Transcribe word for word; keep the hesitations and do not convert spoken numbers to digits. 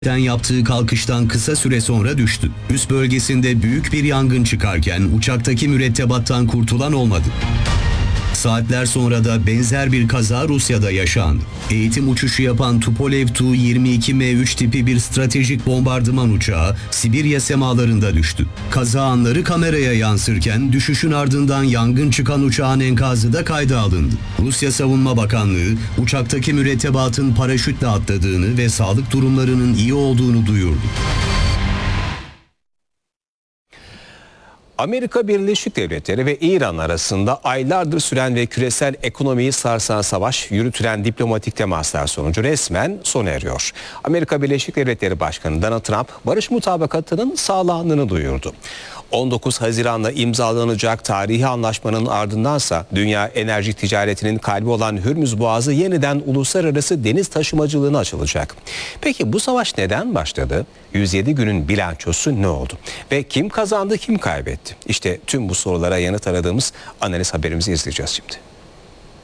yaptığı kalkıştan kısa süre sonra düştü. Üst bölgesinde büyük bir yangın çıkarken uçaktaki mürettebattan kurtulan olmadı. Saatler sonra da benzer bir kaza Rusya'da yaşandı. Eğitim uçuşu yapan Tupolev Tu yirmi iki M üç tipi bir stratejik bombardıman uçağı Sibirya semalarında düştü. Kaza anları kameraya yansırken düşüşün ardından yangın çıkan uçağın enkazı da kayda alındı. Rusya Savunma Bakanlığı uçaktaki mürettebatın paraşütle atladığını ve sağlık durumlarının iyi olduğunu duyurdu. Amerika Birleşik Devletleri ve İran arasında aylardır süren ve küresel ekonomiyi sarsan savaş yürütülen diplomatik temaslar sonucu resmen sona eriyor. Amerika Birleşik Devletleri Başkanı Donald Trump barış mutabakatının sağlandığını duyurdu. on dokuz Haziran'da imzalanacak tarihi anlaşmanın ardındansa dünya enerji ticaretinin kalbi olan Hürmüz Boğazı yeniden uluslararası deniz taşımacılığına açılacak. Peki bu savaş neden başladı? yüz yedi günün bilançosu ne oldu? Ve kim kazandı, kim kaybetti? İşte tüm bu sorulara yanıt aradığımız analiz haberimizi izleyeceğiz şimdi.